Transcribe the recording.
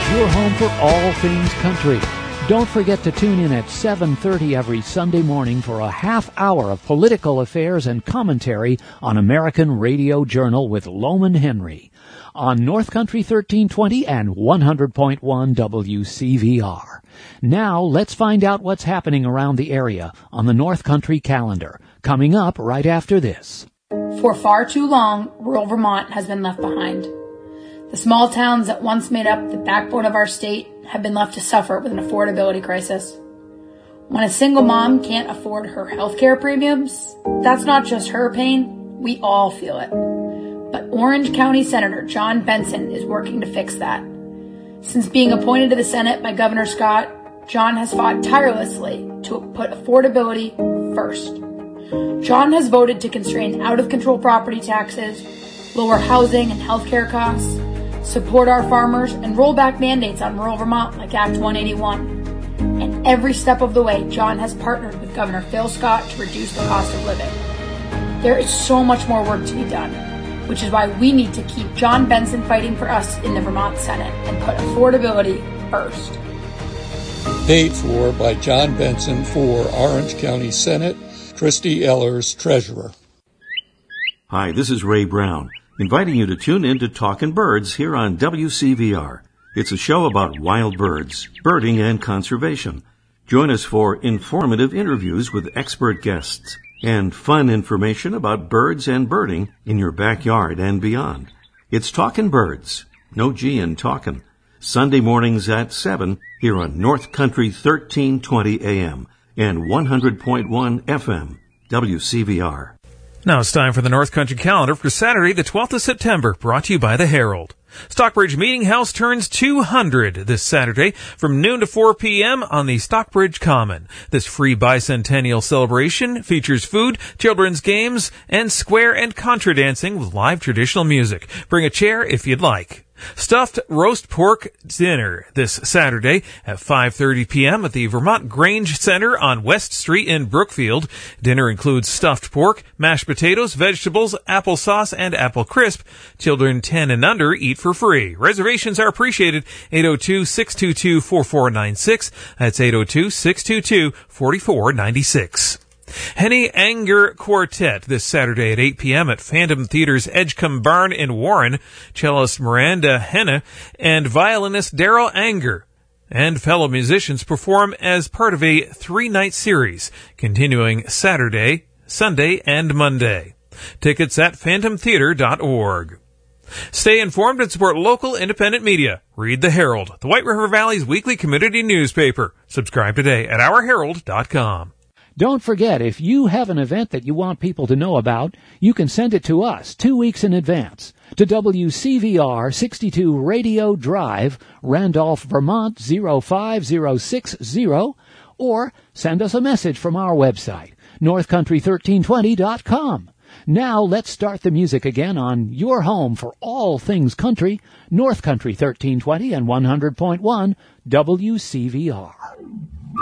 your home for all things country. Don't forget to tune in at 7:30 every Sunday morning for a half hour of political affairs and commentary on American Radio Journal with Loman Henry on North Country 1320 and 100.1 WCVR. Now let's find out what's happening around the area on the North Country calendar, coming up right after this. For far too long, rural Vermont has been left behind. The small towns that once made up the backbone of our state have been left to suffer with an affordability crisis. When a single mom can't afford her healthcare premiums, that's not just her pain, we all feel it. But Orange County Senator John Benson is working to fix that. Since being appointed to the Senate by Governor Scott, John has fought tirelessly to put affordability first. John has voted to constrain out-of-control property taxes, lower housing and healthcare costs, support our farmers, and roll back mandates on rural Vermont like Act 181. And every step of the way, John has partnered with Governor Phil Scott to reduce the cost of living. There is so much more work to be done, which is why we need to keep John Benson fighting for us in the Vermont Senate and put affordability first. Paid for by John Benson for Orange County Senate, Christy Ellers, Treasurer. Hi, this is Ray Brown, inviting you to tune in to Talkin' Birds here on WCVR. It's a show about wild birds, birding, and conservation. Join us for informative interviews with expert guests and fun information about birds and birding in your backyard and beyond. It's Talkin' Birds, no G in talkin', Sunday mornings at 7 here on North Country 1320 AM and 100.1 FM, WCVR. Now it's time for the North Country calendar for Saturday, the 12th of September, brought to you by the Herald. Stockbridge Meeting House turns 200 this Saturday from noon to 4 p.m. on the Stockbridge Common. This free bicentennial celebration features food, children's games, and square and contra dancing with live traditional music. Bring a chair if you'd like. Stuffed roast pork dinner this Saturday at 5:30 p.m. at the Vermont Grange Center on West Street in Brookfield. Dinner includes stuffed pork, mashed potatoes, vegetables, applesauce, and apple crisp. Children 10 and under eat for free. Reservations are appreciated. 802-622-4496. That's 802-622-4496. Henny Anger Quartet this Saturday at 8 p.m. at Phantom Theater's Edgecombe Barn in Warren. Cellist Miranda Henna and violinist Daryl Anger and fellow musicians perform as part of a 3-night series, continuing Saturday, Sunday, and Monday. Tickets at phantomtheater.org. Stay informed and support local independent media. Read the Herald, the White River Valley's weekly community newspaper. Subscribe today at ourherald.com. Don't forget, if you have an event that you want people to know about, you can send it to us 2 weeks in advance to WCVR 62 Radio Drive, Randolph, Vermont 05060, or send us a message from our website, northcountry1320.com. Now let's start the music again on your home for all things country, North Country 1320 and 100.1 WCVR.